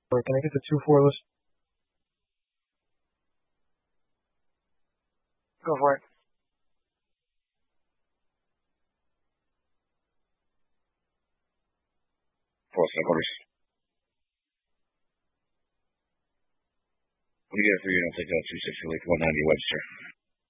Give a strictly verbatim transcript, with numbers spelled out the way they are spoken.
Or can I get the two four list? Go for it. Four quarters. What do you get for you? I'll take out two sixty, like one ninety Webster.